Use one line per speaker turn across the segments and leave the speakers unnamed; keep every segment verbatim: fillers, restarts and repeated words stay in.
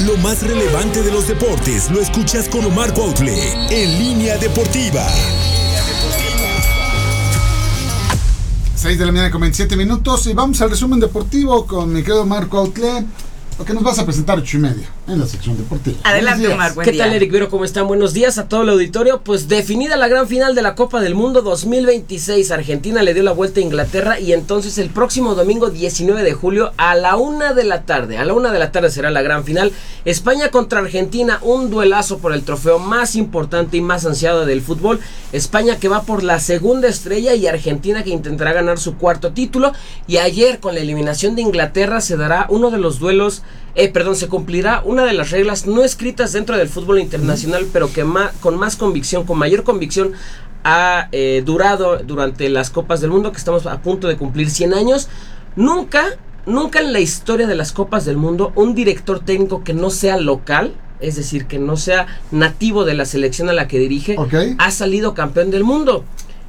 Lo más relevante de los deportes lo escuchas con Omar Cuautle en Línea Deportiva.
seis de la mañana con veintisiete minutos y vamos al resumen deportivo con mi querido Omar Cuautle, porque nos vas a presentar ocho y media en la sección deportiva.
Adelante, Omar, buen
¿Qué
día.
tal, Eric Vero? ¿Cómo están? Buenos días a todo el auditorio. Pues definida la gran final de la Copa del Mundo dos mil veintiséis, Argentina le dio la vuelta a Inglaterra y entonces el próximo domingo diecinueve de julio a la una de la tarde, a la una de la tarde será la gran final. España contra Argentina, un duelazo por el trofeo más importante y más ansiado del fútbol. España que va por la segunda estrella y Argentina que intentará ganar su cuarto título. Y ayer con la eliminación de Inglaterra se dará uno de los duelos Eh, perdón, se cumplirá una de las reglas no escritas dentro del fútbol internacional, mm. pero que ma- con más convicción, con mayor convicción ha eh, durado durante las Copas del Mundo, que estamos a punto de cumplir cien años. Nunca, nunca en la historia de las Copas del Mundo un director técnico que no sea local, es decir, que no sea nativo de la selección a la que dirige,
okay.
ha salido campeón del mundo.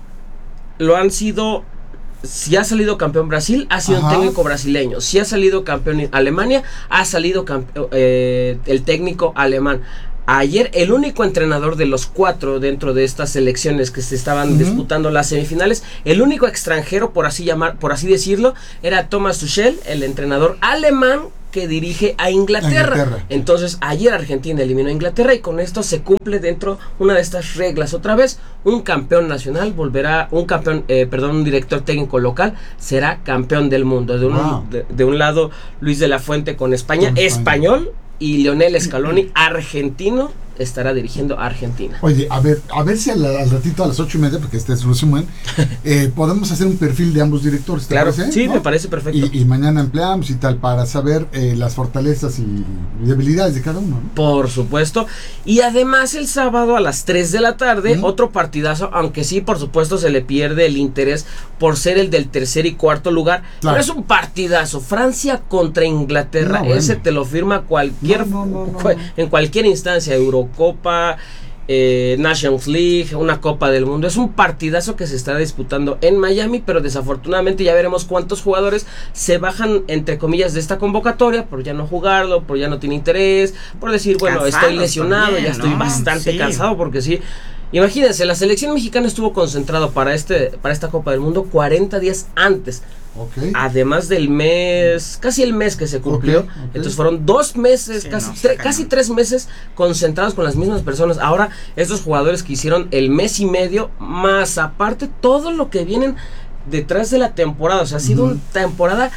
Lo han sido... Si ha salido campeón Brasil, ha sido Ajá. un técnico brasileño. Si ha salido campeón Alemania, ha salido campe- eh, el técnico alemán. Ayer el único entrenador de los cuatro dentro de estas selecciones que se estaban uh-huh. disputando las semifinales, el único extranjero, por así llamar, por así decirlo, era Thomas Tuchel, el entrenador alemán que dirige a Inglaterra. Inglaterra. Entonces ayer Argentina eliminó a Inglaterra y con esto se cumple dentro una de estas reglas. Otra vez un campeón nacional volverá, un campeón, eh, perdón, un director técnico local será campeón del mundo. De un, wow. de, de un lado Luis de la Fuente con España, con español, España. Y Lionel Scaloni, argentino, estará dirigiendo a Argentina.
Oye, a ver, a ver si al, al ratito a las ocho y media, porque este es su resumen, eh, podemos hacer un perfil de ambos directores. ¿Te
claro,
parece?
sí,
¿no?
Me parece perfecto.
Y, y mañana empleamos y tal para saber eh, las fortalezas y, y debilidades de cada uno, ¿no?
Por supuesto. Y además el sábado a las tres de la tarde, ¿Mm? otro partidazo, aunque sí, por supuesto, se le pierde el interés por ser el del tercer y cuarto lugar. Claro. Pero es un partidazo. Francia contra Inglaterra. No, bueno. Ese te lo firma cualquier no, no, no, no. en cualquier instancia, Eurocopa, eh, Nations League, una Copa del Mundo. Es un partidazo que se está disputando en Miami, pero desafortunadamente ya veremos cuántos jugadores se bajan, entre comillas, de esta convocatoria por ya no jugarlo, por ya no tiene interés, por decir, bueno, Cansados estoy lesionado, también, ya estoy ¿no? bastante sí. cansado, porque sí. Imagínense, la selección mexicana estuvo concentrado para este para esta Copa del Mundo cuarenta días antes. Okay. Además del mes, casi el mes que se cumplió. Okay, okay. Entonces fueron dos meses, sí, casi, no, tre- casi tres meses concentrados con las mismas personas. Ahora, estos jugadores que hicieron el mes y medio, más aparte todo lo que vienen detrás de la temporada. O sea, ha sido uh-huh. una temporada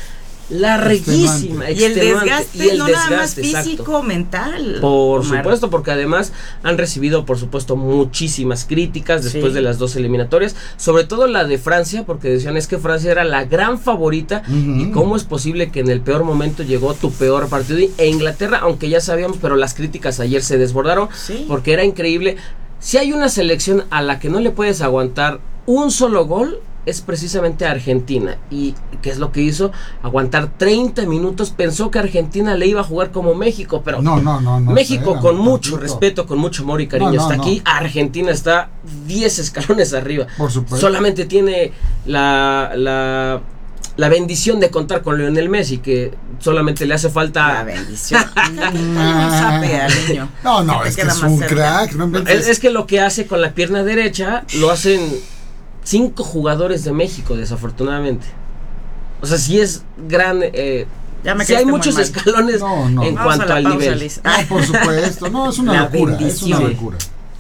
larguísima,
y el desgaste,
y el
no
desgaste,
nada más físico, exacto. mental.
Por
Omar.
supuesto, porque además han recibido, por supuesto, muchísimas críticas después sí. de las dos eliminatorias, sobre todo la de Francia, porque decían es que Francia era la gran favorita uh-huh. y cómo es posible que en el peor momento llegó tu peor partido, e Inglaterra, aunque ya sabíamos, pero las críticas ayer se desbordaron, sí. porque era increíble. Si hay una selección a la que no le puedes aguantar un solo gol, es precisamente Argentina. ¿Y qué es lo que hizo? Aguantar treinta minutos. Pensó que Argentina le iba a jugar como México, pero
no, no, no, no
México
era,
con
no,
mucho
tampoco.
respeto, con mucho amor y cariño no, no, está no. aquí. Argentina está diez escalones arriba.
Por supuesto.
Solamente tiene la, la la bendición de contar con Lionel Messi, que solamente le hace falta
la bendición. no sabe al niño.
No, no, es que es un crack. No
es, es que lo que hace con la pierna derecha lo hacen cinco jugadores de México, desafortunadamente. O sea, sí es gran. Eh, sí hay muchos escalones no, no. en Vamos cuanto al nivel.
No, por supuesto. No, es una
la
locura.
Bendición.
Es una locura.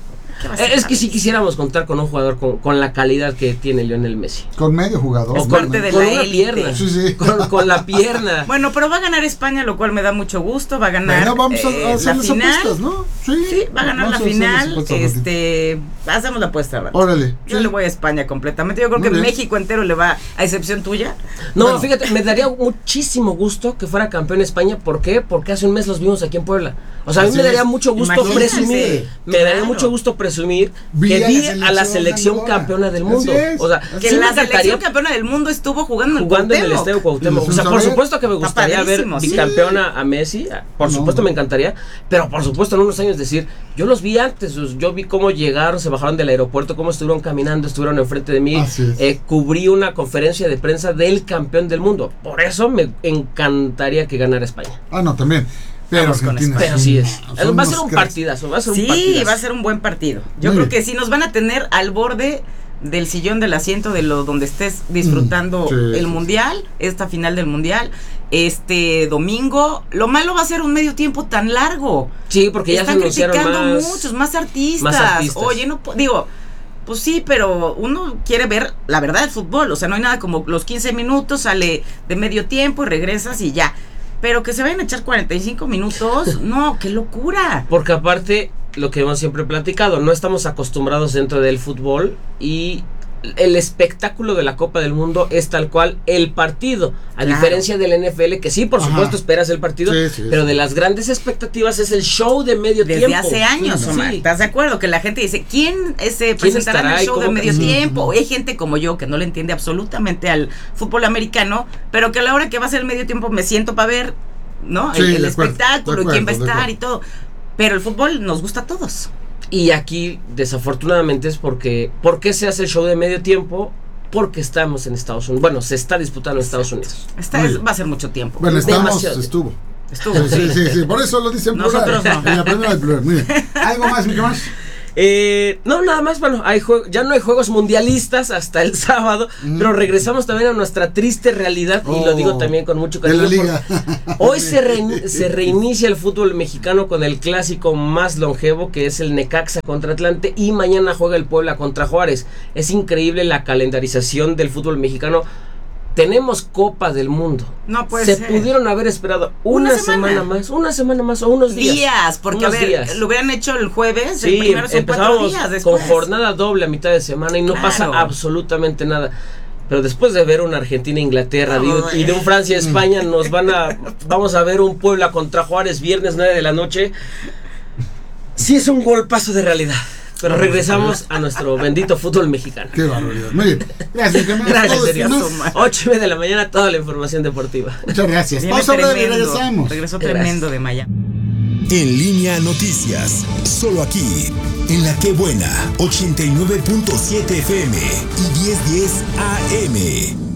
Es que si quisiéramos contar con un jugador con, con la calidad que tiene Lionel Messi.
Con medio jugador.
O con, de con la una pierna.
Sí, sí.
Con, con la pierna.
Bueno, pero va a ganar España, lo cual me da mucho gusto. Va a ganar
bueno, vamos
eh,
a hacer
la final.
Apuestas, ¿no? Sí,
sí, va a ganar la final. Este, hacemos la apuesta. ¿Verdad?
Órale.
Yo sí. le voy a España completamente. Yo creo
Muy
que
bien.
México entero le va, a excepción tuya.
No,
bueno.
fíjate, me daría muchísimo gusto que fuera campeón España. ¿Por qué? Porque hace un mes los vimos aquí en Puebla. O sea, a mí Así me daría es. mucho gusto
Imagínate.
presumir. Me
Claro.
daría mucho gusto presumir
Vi
que
a
vi
la
a la selección
ganadora.
campeona del mundo.
Así es.
O sea,
Que
sí
la
me
selección campeona del mundo estuvo jugando en el
jugando en el
Cuauhtémoc.
Estadio Cuauhtémoc. O sea, por supuesto que me gustaría ver bicampeona a Messi. Por
No.
supuesto me encantaría. Pero por supuesto en unos años decir, yo los vi antes. Yo vi cómo llegaron, se bajaron del aeropuerto, cómo estuvieron caminando, estuvieron enfrente de mí.
Así es.
Eh, cubrí una conferencia de prensa del campeón del mundo. Por eso me encantaría que ganara España.
Ah, no, también. Pero,
vamos con España.
Pero sí es.
Son
Va a ser
unos
un
cracks.
partidazo. Va a ser
Sí,
un partidazo.
va a ser un buen partido. Yo
Muy
creo
bien.
que sí nos van a tener al borde del sillón del asiento de lo donde estés disfrutando
Mm, sí,
el
sí,
mundial, esta final del mundial, este domingo. Lo malo va a ser un medio tiempo tan largo.
Sí, porque ya
Están
se anunciaron
criticando
más.
muchos, más artistas.
más artistas.
Oye, no po- digo, pues sí, pero uno quiere ver la verdad del fútbol. O sea, no hay nada como los quince minutos, sale de medio tiempo y regresas y ya. Pero que se vayan a echar cuarenta y cinco minutos, no, qué locura.
Porque aparte, lo que hemos siempre platicado, no estamos acostumbrados dentro del fútbol y el espectáculo de la Copa del Mundo es tal cual el partido, a
Claro.
diferencia del N F L, que sí, por
Ajá.
supuesto esperas el partido,
Sí, sí,
pero
sí.
de las grandes expectativas es el show de medio
Desde
tiempo.
hace años,
Sí.
Omar. ¿Estás de acuerdo? Que la gente dice, ¿quién se presentará en
estará
el
y
show de
cómo-
medio
Ujú,
tiempo?
ujú.
Hay gente como yo que no le entiende absolutamente al fútbol americano, pero que a la hora que va a ser el medio tiempo me siento para ver, ¿no?
Sí,
el el
de acuerdo,
espectáculo
de
y quién va a
acuerdo, de
estar y
acuerdo.
todo. Pero el fútbol nos gusta a todos.
Y aquí, desafortunadamente, es porque, ¿por qué se hace el show de medio tiempo? Porque estamos en Estados Unidos. Bueno, se está disputando en Estados Unidos.
Esta
Muy
es-
bien.
va a ser mucho tiempo.
Bueno, estamos,
Demasiado.
estuvo.
Estuvo.
Sí, sí, sí, sí, por eso lo dicen plural.
Nosotros no.
Y aprenden al plural. Muy bien. ¿Algo más, Mickey más?
Eh, no, nada más, bueno, hay jue- ya no hay juegos mundialistas hasta el sábado,
Mm.
pero regresamos también a nuestra triste realidad, y lo
Oh,
digo también con mucho
de
cariño.
la liga.
por- Hoy se, rein- se reinicia el fútbol mexicano con el clásico más longevo, que es el Necaxa contra Atlante, y mañana juega el Puebla contra Juárez. Es increíble la calendarización del fútbol mexicano. Tenemos Copa del Mundo.
No puede
Se
ser.
pudieron haber esperado una,
Una
semana.
semana.
más, una semana más o unos días.
Días, porque
Unos
a ver,
días.
lo hubieran hecho el jueves, el
Sí,
primero son cuatro
empezábamos
días
con
después.
jornada doble a mitad de semana y no
Claro.
pasa absolutamente nada. Pero después de ver una Argentina-Inglaterra
No,
y de un Francia-España, nos van a vamos a ver un Puebla contra Juárez viernes nueve de la noche. Sí es un golpazo de realidad. Pero regresamos a nuestro bendito fútbol mexicano.
Qué barbaridad. Muy bien. Gracias, Mickey más.
Gracias,
Todos
serio.
más.
ocho y media de la mañana, toda la información deportiva.
Muchas gracias.
Viene
Pausa breve y
tremendo.
regresamos.
Regresó
Gracias.
tremendo de Miami.
En línea noticias, solo aquí, en La Qué Buena, ochenta y nueve punto siete F M y diez diez A M.